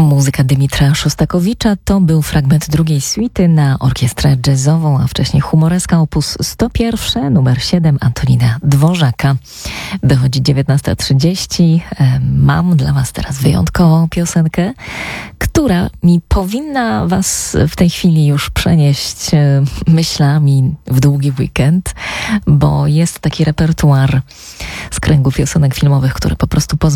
Muzyka Dymitra Szostakowicza to był fragment drugiej suity na orkiestrę jazzową, a wcześniej humoreska op. 101, numer 7 Antonina Dworzaka. Dochodzi 19:30. Mam dla Was teraz wyjątkową piosenkę, która mi powinna Was w tej chwili już przenieść myślami w długi weekend, bo jest taki repertuar z kręgu piosenek filmowych, który po prostu pozwala